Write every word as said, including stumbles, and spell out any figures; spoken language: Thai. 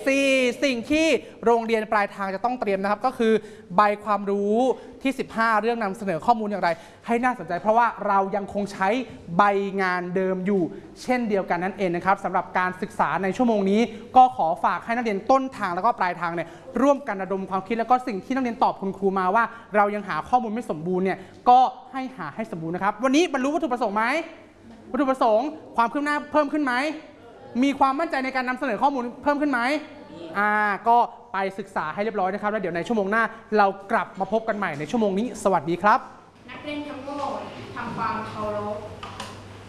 สี่สิ่งที่โรงเรียนปลายทางจะต้องเตรียมนะครับก็คือใบความรู้ที่สิบห้าเรื่องนำเสนอข้อมูลอย่างไรให้น่าสนใจเพราะว่าเรายังคงใช้ใบงานเดิมอยู่เช่นเดียวกันนั่นเองนะครับสำหรับการศึกษาในชั่วโมงนี้ก็ขอฝากให้นักเรียนต้นทางแล้วก็ปลายทางเนี่ยร่วมกันระดมความคิดแล้วก็สิ่งที่นักเรียนตอบคุณครูมาว่าเรายังหาข้อมูลไม่สมบูรณ์เนี่ยก็ให้หาให้สมบูรณ์นะครับวันนี้บรรลุวัตถุประสงค์ไหมวัตถุประสงค์ความคืบหน้าเพิ่มขึ้นไหมมีความมั่นใจในการนำเสนอข้อมูลเพิ่มขึ้นไหมอ่าก็ไปศึกษาให้เรียบร้อยนะครับแล้วเดี๋ยวในชั่วโมงหน้าเรากลับมาพบกันใหม่ในชั่วโมงนี้สวัสดีครับนักเรียนทั้งหมดทำความเคารพ